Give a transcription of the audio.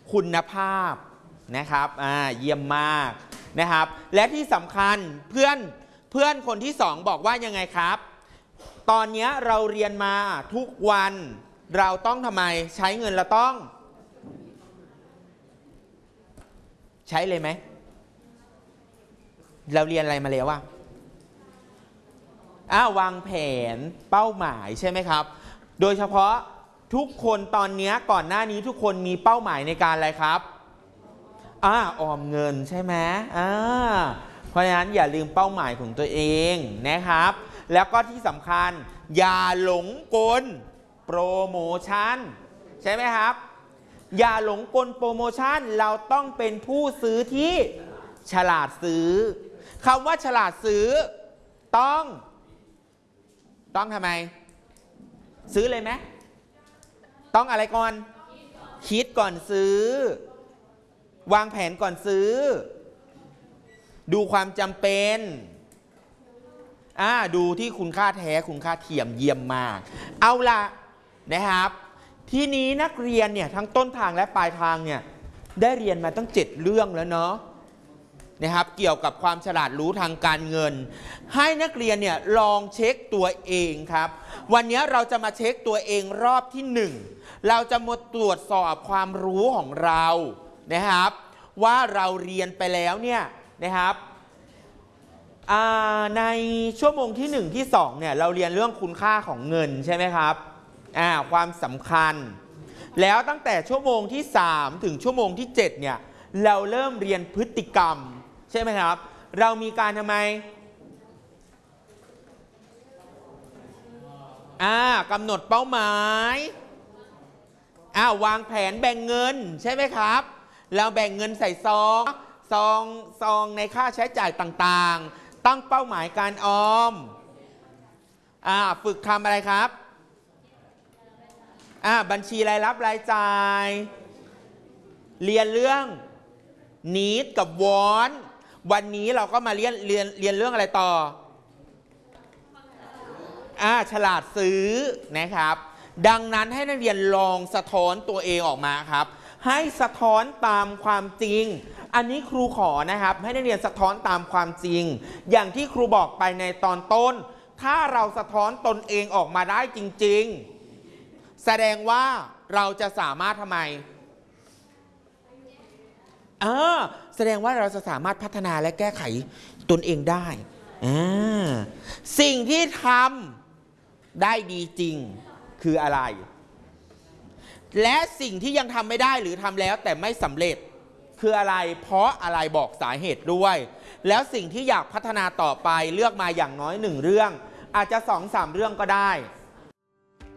คุณภาพนะครับเยี่ยมมากนะครับและที่สำคัญเพื่อนคนที่2บอกว่ายังไงครับตอนนี้เราเรียนมาทุกวันเราต้องทำไมใช้เงินเราต้องใช้เลยไหมเราเรียนอะไรมาแล้ววางแผนเป้าหมายใช่ไหมครับโดยเฉพาะทุกคนตอนนี้ก่อนหน้านี้ทุกคนมีเป้าหมายในการอะไรครับออมเงินใช่ไหมเพราะฉะนั้นอย่าลืมเป้าหมายของตัวเองนะครับแล้วก็ที่สำคัญอย่าหลงกลโปรโมชั่นใช่ไหมครับอย่าหลงกลโปรโมชั่นเราต้องเป็นผู้ซื้อที่ฉลาดซื้อคำว่าฉลาดซื้อต้องทำไมซื้อเลยไหมต้องอะไรก่อนคิดก่อนซื้อวางแผนก่อนซื้อดูความจำเป็นดูที่คุณค่าแท้คุณค่าเทียมเยี่ยมมากเอาละนะครับทีนี้นักเรียนเนี่ยทั้งต้นทางและปลายทางเนี่ยได้เรียนมาตั้ง7เรื่องแล้วเนาะนะครับเกี่ยวกับความฉลาดรู้ทางการเงินให้นักเรียนเนี่ยลองเช็คตัวเองครับวันนี้เราจะมาเช็คตัวเองรอบที่1เราจะมาตรวจสอบความรู้ของเรานะครับว่าเราเรียนไปแล้วเนี่ยนะครับในชั่วโมงที่1ที่2เนี่ยเราเรียนเรื่องคุณค่าของเงินใช่ไหมครับความสำคัญแล้วตั้งแต่ชั่วโมงที่3ถึงชั่วโมงที่7เนี่ยเราเริ่มเรียนพฤติกรรมใช่ไหมครับเรามีการทำไมกำหนดเป้าหมายวางแผนแบ่งเงินใช่ไหมครับเราแบ่งเงินใส่ซองในค่าใช้จ่ายต่างๆตั้งเป้าหมายการออมฝึกทำอะไรครับบัญชีรายรับรายจ่ายเรียนเรื่อง need กับ want วันนี้เราก็มาเรียนเรื่องอะไรต่อฉลาดซื้อนะครับดังนั้นให้นักเรียนลองสะท้อนตัวเองออกมาครับให้สะท้อนตามความจริงอันนี้ครูขอนะครับให้นักเรียนสะท้อนตามความจริงอย่างที่ครูบอกไปในตอนต้นถ้าเราสะท้อนตนเองออกมาได้จริงๆแสดงว่าเราจะสามารถทำไมแสดงว่าเราจะสามารถพัฒนาและแก้ไขตนเองได้สิ่งที่ทำได้ดีจริงคืออะไรและสิ่งที่ยังทำไม่ได้หรือทำแล้วแต่ไม่สำเร็จคืออะไรเพราะอะไรบอกสาเหตุด้วยแล้วสิ่งที่อยากพัฒนาต่อไปเลือกมาอย่างน้อย1เรื่องอาจจะ2-3เรื่องก็ได้